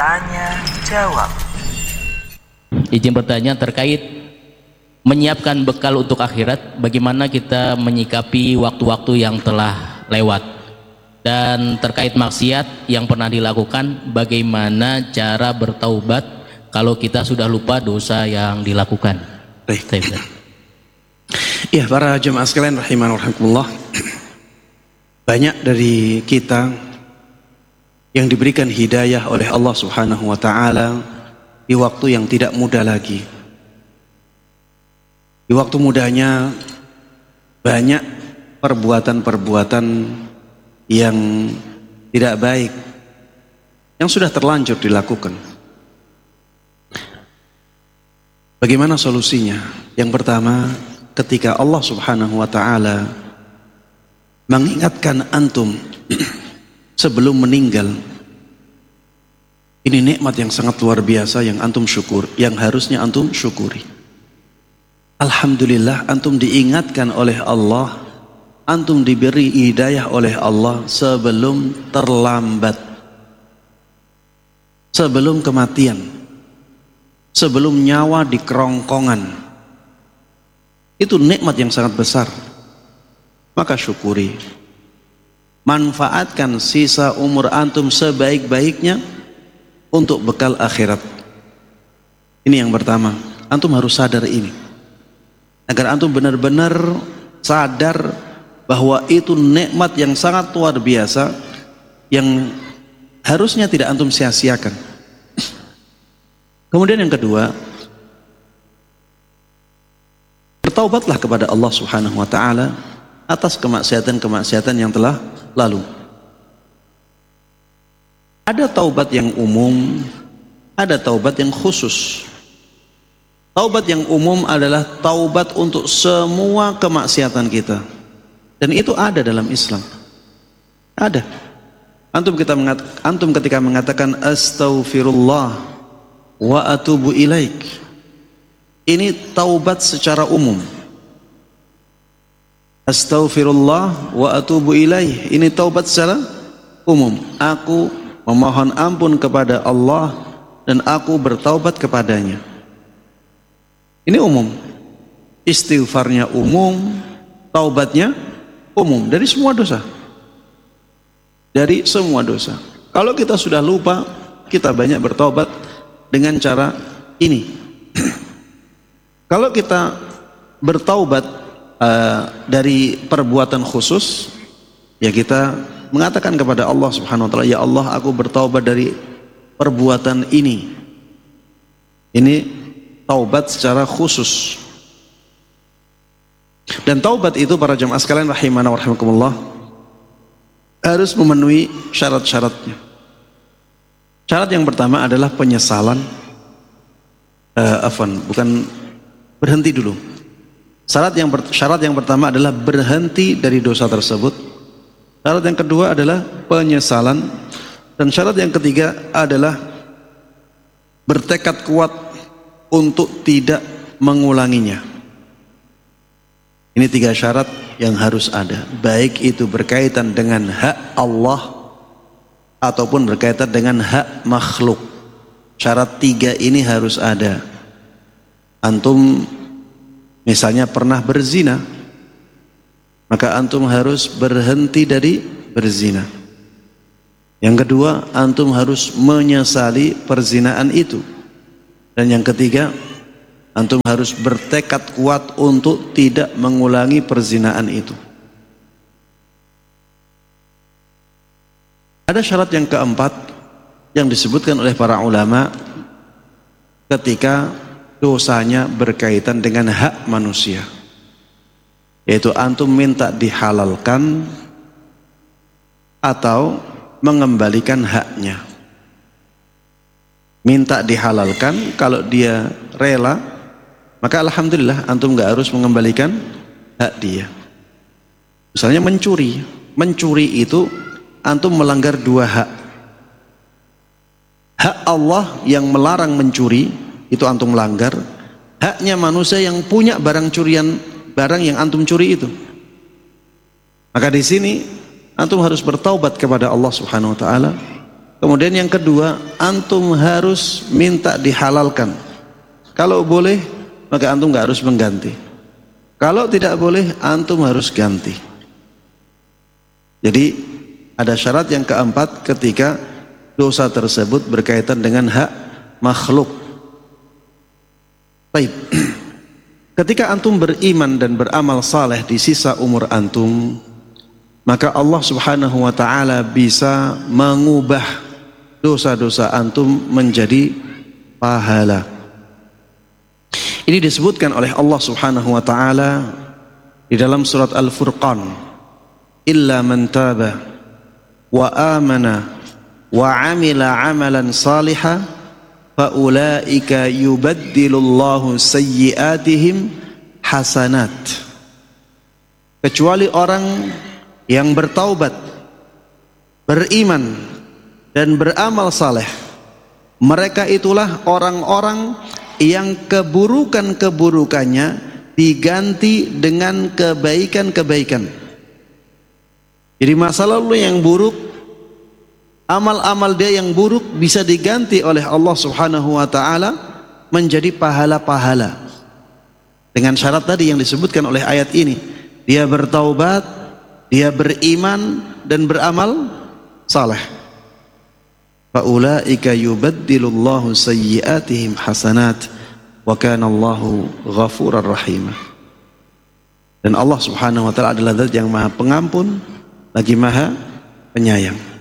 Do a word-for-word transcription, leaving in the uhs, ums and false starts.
Tanya jawab. Izin bertanya terkait menyiapkan bekal untuk akhirat, bagaimana kita menyikapi waktu-waktu yang telah lewat, dan terkait maksiat yang pernah dilakukan, bagaimana cara bertaubat kalau kita sudah lupa dosa yang dilakukan. Baik. Ya, para jemaah sekalian rahiman rahimakumullah, banyak dari kita yang diberikan hidayah oleh Allah Subhanahu wa taala di waktu yang tidak mudah lagi. Di waktu mudanya banyak perbuatan-perbuatan yang tidak baik yang sudah terlanjur dilakukan. Bagaimana solusinya? Yang pertama, ketika Allah Subhanahu wa taala mengingatkan antum sebelum meninggal, ini nikmat yang sangat luar biasa yang antum syukur, yang harusnya antum syukuri. Alhamdulillah, antum diingatkan oleh Allah, antum diberi hidayah oleh Allah sebelum terlambat, sebelum kematian, sebelum nyawa di kerongkongan. Itu nikmat yang sangat besar, maka syukuri. Manfaatkan sisa umur antum sebaik-baiknya untuk bekal akhirat. Ini yang pertama, antum harus sadar ini, agar antum benar-benar sadar bahwa itu nikmat yang sangat luar biasa yang harusnya tidak antum sia-siakan. Kemudian yang kedua, bertaubatlah kepada Allah Subhanahu wa taala atas kemaksiatan-kemaksiatan yang telah lalu. Ada taubat yang umum, ada taubat yang khusus. Taubat yang umum adalah taubat untuk semua kemaksiatan kita, dan itu ada dalam Islam. Ada. Antum kita mengat, antum ketika mengatakan astaghfirullah wa atubu ilaik, ini taubat secara umum. Astaghfirullah wa atubu ilaih, ini taubat secara umum. Aku memohon ampun kepada Allah dan aku bertaubat kepadanya. Ini umum. Istighfarnya umum, taubatnya umum dari semua dosa. Dari semua dosa. Kalau kita sudah lupa, kita banyak bertaubat dengan cara ini. Kalau kita bertaubat Uh, dari perbuatan khusus, ya kita mengatakan kepada Allah Subhanahu wa taala, ya Allah, aku bertaubat dari perbuatan ini. Ini taubat secara khusus. Dan taubat itu, para jemaah sekalian rahimana wa rahimakumullah, harus memenuhi syarat-syaratnya. Syarat yang pertama adalah penyesalan. Uh, afwan, bukan berhenti dulu. Syarat yang syarat yang pertama adalah berhenti dari dosa tersebut. Syarat yang kedua adalah penyesalan, dan syarat yang ketiga adalah bertekad kuat untuk tidak mengulanginya. Ini tiga syarat yang harus ada, baik itu berkaitan dengan hak Allah ataupun berkaitan dengan hak makhluk. Syarat tiga ini harus ada. Antum misalnya pernah berzina, maka antum harus berhenti dari berzina. Yang kedua, antum harus menyesali perzinaan itu. Dan yang ketiga, antum harus bertekad kuat untuk tidak mengulangi perzinaan itu. Ada syarat yang keempat yang disebutkan oleh para ulama ketika dosanya berkaitan dengan hak manusia, yaitu antum minta dihalalkan atau mengembalikan haknya. Minta dihalalkan, kalau dia rela, maka alhamdulillah antum gak harus mengembalikan hak dia. Misalnya mencuri, mencuri itu antum melanggar dua hak. Hak Allah yang melarang mencuri, itu antum melanggar. Haknya manusia yang punya barang curian, barang yang antum curi itu. Maka di sini antum harus bertaubat kepada Allah Subhanahu wa taala Kemudian yang kedua, antum harus minta dihalalkan. Kalau boleh, maka antum nggak harus mengganti. Kalau tidak boleh, antum harus ganti. Jadi ada syarat yang keempat ketika dosa tersebut berkaitan dengan hak makhluk. Baik. Ketika antum beriman dan beramal saleh di sisa umur antum, maka Allah Subhanahu wa taala bisa mengubah dosa-dosa antum menjadi pahala. Ini disebutkan oleh Allah Subhanahu wa taala di dalam surat Al-Furqan, illa man taba wa amana wa amila amalan salihah fa ulaika yubaddilullahu sayyi'atihim hasanat. Kecuali orang yang bertaubat, beriman dan beramal saleh, mereka itulah orang-orang yang keburukan-keburukannya diganti dengan kebaikan-kebaikan. Jadi masa lalu yang buruk, amal-amal dia yang buruk bisa diganti oleh Allah Subhanahu wa taala menjadi pahala-pahala. Dengan syarat tadi yang disebutkan oleh ayat ini, dia bertaubat, dia beriman dan beramal saleh. Fa ulaika yubaddilullahu sayyi'atihim hasanat wa kana Allahu ghafurar rahim. Dan Allah Subhanahu wa taala adalah zat yang Maha Pengampun lagi Maha Penyayang.